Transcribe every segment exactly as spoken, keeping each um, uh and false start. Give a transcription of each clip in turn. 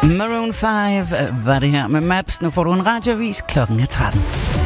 Maroon fem var det her med Maps. Nu får du en radioavis. Klokken er tretten.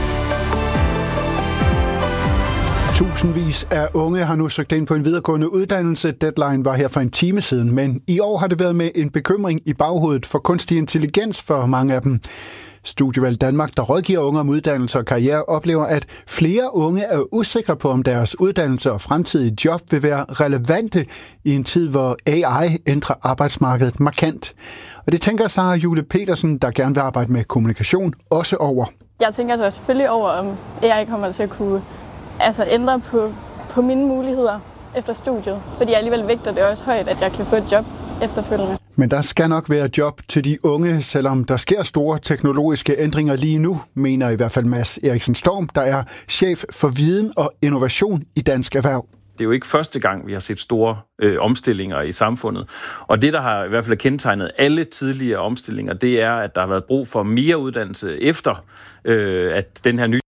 Tusindvis af unge har nu søgt ind på en videregående uddannelse. Deadline var her for en time siden, men i år har det været med en bekymring i baghovedet for kunstig intelligens for mange af dem. Studievalg Danmark, der rådgiver unge om uddannelse og karriere, oplever, at flere unge er usikre på, om deres uddannelse og fremtidige job vil være relevante i en tid, hvor A I ændrer arbejdsmarkedet markant. Og det tænker Sara Jule Petersen, der gerne vil arbejde med kommunikation, også over. Jeg tænker så selvfølgelig over, om A I kommer til at kunne altså, ændre på, på mine muligheder efter studiet. Fordi jeg alligevel vægter det også højt, at jeg kan få et job efterfølgende. Men der skal nok være job til de unge, selvom der sker store teknologiske ændringer lige nu, mener i hvert fald Mads Eriksen Storm, der er chef for viden og innovation i Dansk Erhverv. Det er jo ikke første gang, vi har set store øh, omstillinger i samfundet. Og det, der har i hvert fald kendetegnet alle tidligere omstillinger, det er, at der har været brug for mere uddannelse efter, øh, at den her nye...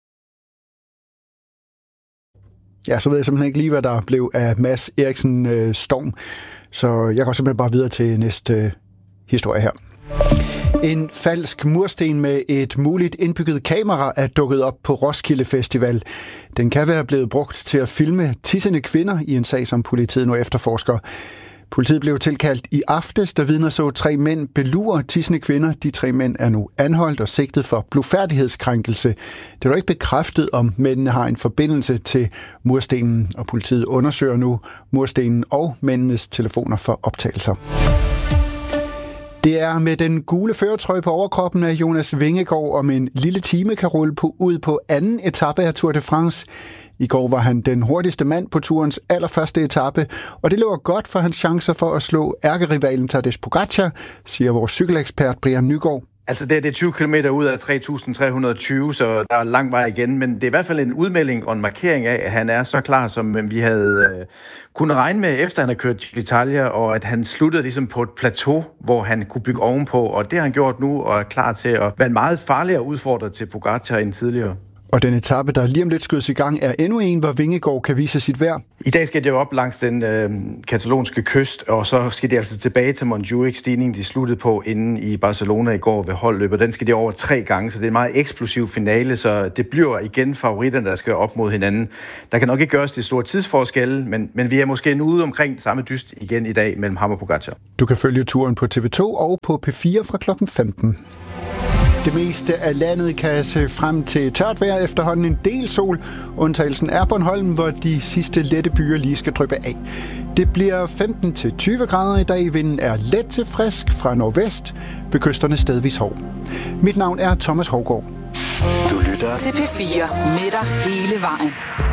Ja, så ved jeg simpelthen ikke lige, hvad der blev af Mads Eriksen øh, Storm. Så jeg går simpelthen bare videre til næste øh, historie her. En falsk mursten med et muligt indbygget kamera er dukket op på Roskilde Festival. Den kan være blevet brugt til at filme tissende kvinder i en sag, som politiet nu efterforsker. Politiet blev tilkaldt i aftes, da vidner så tre mænd belure tissende kvinder. De tre mænd er nu anholdt og sigtet for blufærdighedskrænkelse. Det er dog ikke bekræftet, om mændene har en forbindelse til murstenen, og politiet undersøger nu murstenen og mændenes telefoner for optagelser. Det er med den gule førertrøje på overkroppen af Jonas Vingegaard om en lille time kan rulle på, ud på anden etape af Tour de France. I går var han den hurtigste mand på turens allerførste etape, og det løber godt for hans chancer for at slå ærkerivalen Tadej Pogačar, siger vores cykelekspert Brian Nygaard. Altså det, det er tyve kilometer ud af tre tusind tre hundrede og tyve, så der er lang vej igen, men det er i hvert fald en udmelding og en markering af, at han er så klar, som vi havde øh, kunnet regne med, efter han har kørt Giro d'Italia, og at han sluttede ligesom på et plateau, hvor han kunne bygge ovenpå, og det har han gjort nu, og er klar til at være en meget farligere udfordrer til Pogačar end tidligere. Og den etape, der lige om lidt skydes i gang, er endnu en, hvor Vingegaard kan vise sit værd. I dag skal det jo op langs den øh, katalonske kyst, og så skal de altså tilbage til Montjuic-stigningen, de sluttede på inde i Barcelona i går ved holdløbet. Den skal de over tre gange, så det er en meget eksplosiv finale, så det bliver igen favoritterne, der skal op mod hinanden. Der kan nok ikke gøres det store tidsforskelle, men, men vi er måske nu ude omkring samme dyst igen i dag mellem ham og Pogačar. Du kan følge turen på T V to og på P fire fra klokken femten. Det meste af landet kan se frem til tørt vejr, efterhånden en del sol. Undtagelsen er Bornholm, hvor de sidste lette byer lige skal dryppe af. Det bliver femten til tyve grader i dag. Vinden er let til frisk fra nordvest, ved kysterne stedvis hård. Mit navn er Thomas Hovgaard. Du lytter til P fire med dig hele vejen.